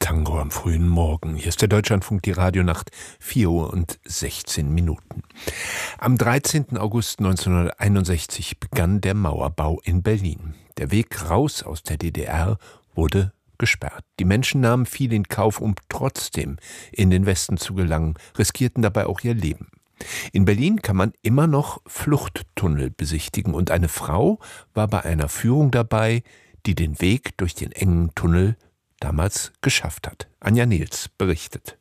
Tango am frühen Morgen. Hier ist der Deutschlandfunk, die Radionacht, 4:16 Uhr. Am 13. August 1961 begann der Mauerbau in Berlin. Der Weg raus aus der DDR wurde gesperrt. Die Menschen nahmen viel in Kauf, um trotzdem in den Westen zu gelangen, riskierten dabei auch ihr Leben. In Berlin kann man immer noch Fluchttunnel besichtigen und eine Frau war bei einer Führung dabei, die den Weg durch den engen Tunnel damals geschafft hat. Anja Nils berichtet.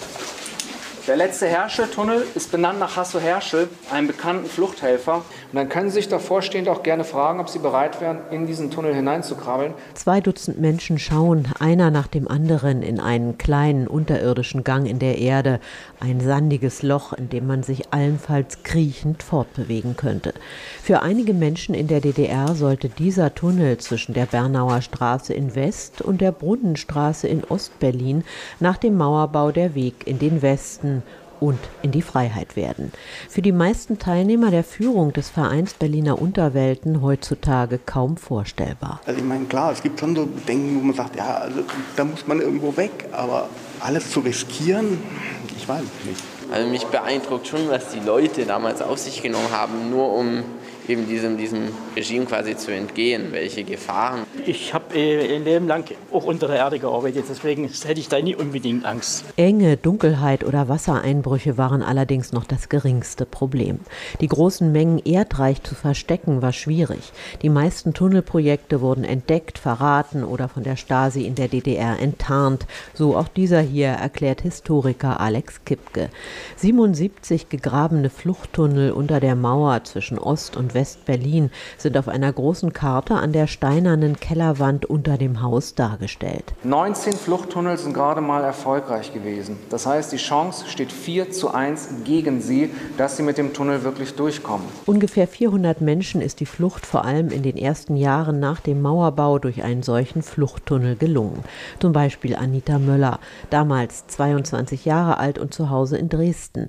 Der letzte Herschel-Tunnel ist benannt nach Hasso Herschel, einem bekannten Fluchthelfer. Und dann können Sie sich davorstehend auch gerne fragen, ob Sie bereit wären, in diesen Tunnel hineinzukrabbeln. 2 Dutzend Menschen schauen, einer nach dem anderen, in einen kleinen unterirdischen Gang in der Erde, ein sandiges Loch, in dem man sich allenfalls kriechend fortbewegen könnte. Für einige Menschen in der DDR sollte dieser Tunnel zwischen der Bernauer Straße in West und der Brunnenstraße in Ostberlin nach dem Mauerbau der Weg in den Westen und in die Freiheit werden. Für die meisten Teilnehmer der Führung des Vereins Berliner Unterwelten heutzutage kaum vorstellbar. Also ich meine, klar, es gibt schon so Bedenken, wo man sagt, ja, also da muss man irgendwo weg, aber alles zu riskieren, ich weiß es nicht. Also mich beeindruckt schon, was die Leute damals auf sich genommen haben, nur um eben diesem Regime quasi zu entgehen, welche Gefahren. Ich habe ein Leben lang auch unter der Erde gearbeitet, deswegen hätte ich da nie unbedingt Angst. Enge, Dunkelheit oder Wassereinbrüche waren allerdings noch das geringste Problem. Die großen Mengen Erdreich zu verstecken war schwierig. Die meisten Tunnelprojekte wurden entdeckt, verraten oder von der Stasi in der DDR enttarnt. So auch dieser hier, erklärt Historiker Alex Kipke. 77 gegrabene Fluchttunnel unter der Mauer zwischen Ost- und West-Berlin sind auf einer großen Karte an der steinernen Kellerwand unter dem Haus dargestellt. 19 Fluchttunnel sind gerade mal erfolgreich gewesen. Das heißt, die Chance steht 4:1 gegen sie, dass sie mit dem Tunnel wirklich durchkommen. Ungefähr 400 Menschen ist die Flucht vor allem in den ersten Jahren nach dem Mauerbau durch einen solchen Fluchttunnel gelungen. Zum Beispiel Anita Möller, damals 22 Jahre alt und zu Hause in Dresden.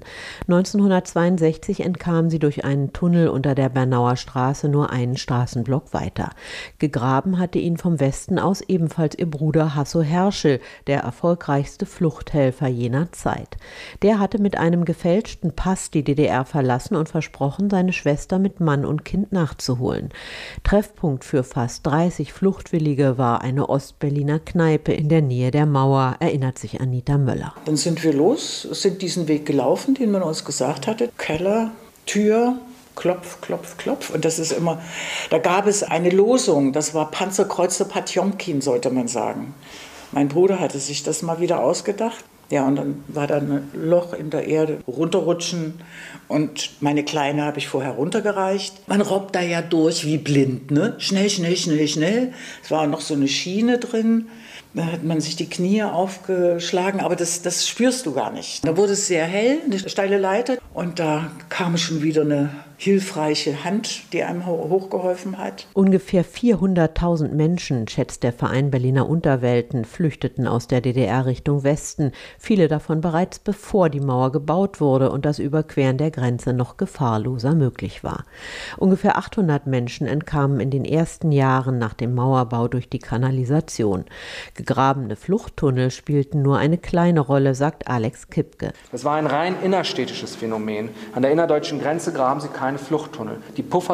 1962 entkam sie durch einen Tunnel unter der Bernauer Straße nur einen Straßenblock weiter. Gegraben hatte ihn vom Westen aus ebenfalls ihr Bruder Hasso Herschel, der erfolgreichste Fluchthelfer jener Zeit. Der hatte mit einem gefälschten Pass die DDR verlassen und versprochen, seine Schwester mit Mann und Kind nachzuholen. Treffpunkt für fast 30 Fluchtwillige war eine Ostberliner Kneipe in der Nähe der Mauer, erinnert sich Anita Möller. Dann sind wir los, sind diesen Weg gelaufen, den man uns gesagt hatte. Keller, Tür, Klopf, Klopf, Klopf. Und das ist immer, da gab es eine Losung, das war Panzerkreuzer Potjomkin, sollte man sagen. Mein Bruder hatte sich das mal wieder ausgedacht. Ja, und dann war da ein Loch in der Erde, runterrutschen. Und meine Kleine habe ich vorher runtergereicht. Man robbt da ja durch wie blind, ne? Schnell, schnell, schnell, schnell. Es war noch so eine Schiene drin. Da hat man sich die Knie aufgeschlagen, aber das spürst du gar nicht. Da wurde es sehr hell, eine steile Leiter. Und da kam schon wieder eine hilfreiche Hand, die einem hochgeholfen hat. Ungefähr 400.000 Menschen, schätzt der Verein Berliner Unterwelten, flüchteten aus der DDR Richtung Westen. Viele davon bereits bevor die Mauer gebaut wurde und das Überqueren der Grenze noch gefahrloser möglich war. Ungefähr 800 Menschen entkamen in den ersten Jahren nach dem Mauerbau durch die Kanalisation. Gegrabene Fluchttunnel spielten nur eine kleine Rolle, sagt Alex Kipke. Das war ein rein innerstädtisches Phänomen. An der innerdeutschen Grenze graben sie keine Fluchttunnel. Die Puffer